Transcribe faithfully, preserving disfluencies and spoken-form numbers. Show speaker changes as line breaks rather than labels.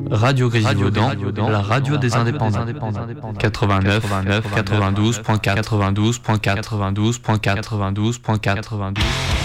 Radio Grésilvaudan, la radio des indépendants. quatre-vingt-neuf, quatre-vingt-douze point quatre, quatre-vingt-douze point quatre, quatre-vingt-douze point quatre, quatre-vingt-douze point quatre, quatre-vingt-douze point quatre.